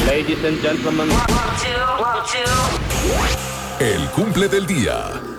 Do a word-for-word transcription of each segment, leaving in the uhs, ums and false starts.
Ladies and gentlemen. El cumple del día.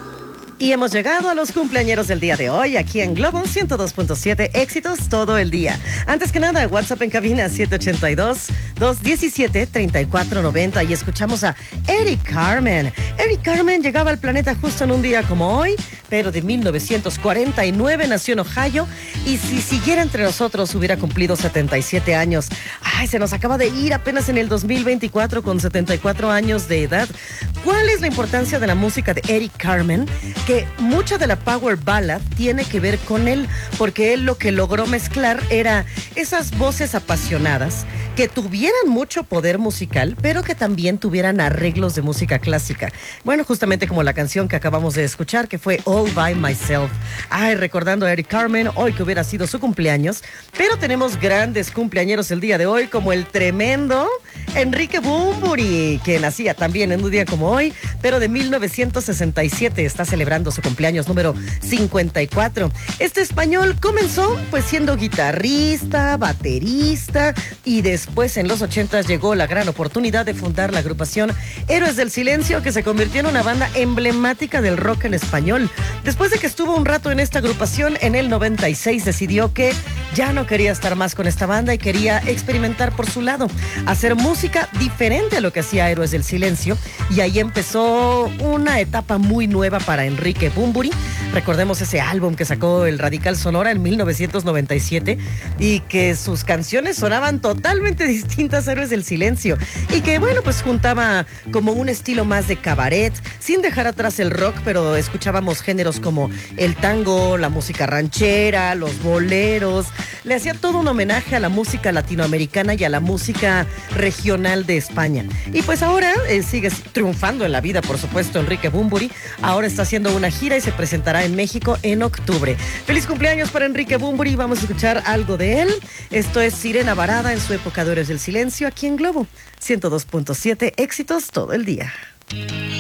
Y hemos llegado a los cumpleañeros del día de hoy, aquí en Globo ciento dos punto siete, éxitos todo el día. Antes que nada, WhatsApp en cabina siete ocho dos, dos uno siete, tres cuatro nueve cero y escuchamos a Eric Carmen. Eric Carmen llegaba al planeta justo en un día como hoy, pero de mil novecientos cuarenta y nueve, nació en Ohio, y si siguiera entre nosotros hubiera cumplido setenta y siete años. Ay, se nos acaba de ir apenas en el dos mil veinticuatro con setenta y cuatro años de edad. ¿Cuál es la importancia de la música de Eric Carmen? Que mucha de la power ballad tiene que ver con él, porque él lo que logró mezclar era esas voces apasionadas que tuvieran mucho poder musical, pero que también tuvieran arreglos de música clásica. Bueno, justamente como la canción que acabamos de escuchar, que fue All By Myself. Ay, recordando a Eric Carmen, hoy que hubiera sido su cumpleaños, pero tenemos grandes cumpleañeros el día de hoy, como el tremendo Enrique Bunbury, que nacía también en un día como hoy, pero de mil novecientos sesenta y siete, está celebrando su cumpleaños número cincuenta y cuatro. Este español comenzó pues siendo guitarrista, baterista, y después en los ochentas llegó la gran oportunidad de fundar la agrupación Héroes del Silencio, que se convirtió en una banda emblemática del rock en español. Después de que estuvo un rato en esta agrupación, en el noventa y seis decidió que ya no quería estar más con esta banda y quería experimentar por su lado, hacer música diferente a lo que hacía Héroes del Silencio, y ahí empezó una etapa muy nueva para Enrique Bunbury. Recordemos ese álbum que sacó el Radical Sonora en mil novecientos noventa y siete, y que sus canciones sonaban totalmente distintas a Héroes del Silencio, y que bueno, pues juntaba como un estilo más de cabaret, sin dejar atrás el rock, pero escuchábamos géneros como el tango, la música ranchera, los boleros. Le hacía todo un homenaje a la música latinoamericana y a la música regional de España. Y pues ahora eh, sigue triunfando en la vida, por supuesto, Enrique Bunbury. Ahora está haciendo una gira y se presentará en México en octubre. Feliz cumpleaños para Enrique Bunbury. Vamos a escuchar algo de él. Esto es Sirena Varada en su época de Héroes del Silencio, aquí en Globo ciento dos punto siete, éxitos todo el día.